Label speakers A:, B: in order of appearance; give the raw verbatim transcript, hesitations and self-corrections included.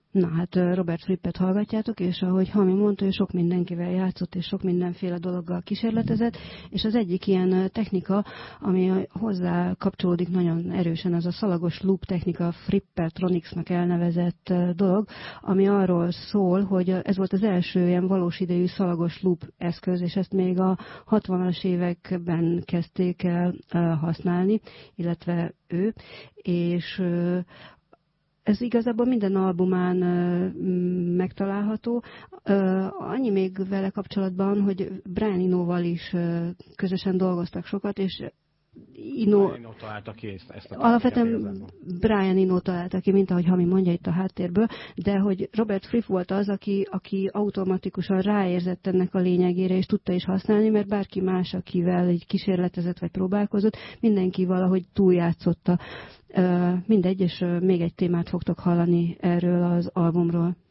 A: Na hát Robert Frippet hallgatjátok, és ahogy Hami mondta, ő sok mindenkivel játszott, és sok mindenféle dologgal kísérletezett, és az egyik ilyen technika, ami hozzá kapcsolódik nagyon erősen, az a szalagos loop technika, Frippertronicsnak elnevezett dolog, ami arról szól, hogy ez volt az első ilyen valós idejű szalagos loop eszköz, és ezt még a hatvanas években kezdték el használni, illetve ő, és ez igazából minden albumán megtalálható. Annyi még vele kapcsolatban, hogy Brian Enoval is közösen dolgoztak sokat, és Eno,
B: Brian Eno találta ki ezt, ezt a
A: alapvetően Brian Eno találta ki, mint ahogy Hami mondja itt a háttérből, de hogy Robert Fripp volt az, aki, aki automatikusan ráérzett ennek a lényegére, és tudta is használni, mert bárki más, akivel egy kísérletezett vagy próbálkozott, mindenki valahogy túljátszotta. Mindegy, és még egy témát fogtok hallani erről az albumról.